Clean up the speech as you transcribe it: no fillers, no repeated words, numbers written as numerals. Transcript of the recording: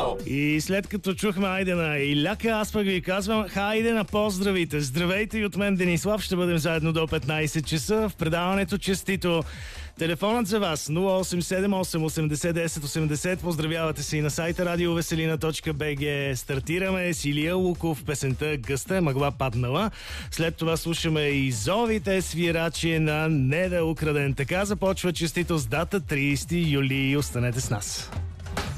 И след като чухме хайде на Иляка, аз пък ви казвам хайде на поздравите. Здравейте и от мен, Денислав. Ще бъдем заедно до 15 часа в предаването Честито. Телефонът за вас 0878801080. Поздравявате се и на сайта radiovеселина.bg. Стартираме с Илия Луков, песента "Гъста е мъгла паднала". След това слушаме и зовите свирачи на Неда Украден. Така започва Честито с дата 30 юли. Останете с нас.